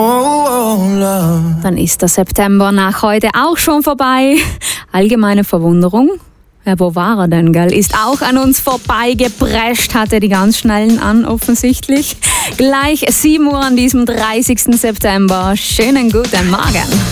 Dann ist der September nach heute auch schon vorbei. Allgemeine Verwunderung. Ja, wo war er denn, gell? Ist auch an uns vorbeigeprescht, hatte die ganz Schnellen an, offensichtlich. Gleich 7 Uhr an diesem 30. September. Schönen guten Morgen.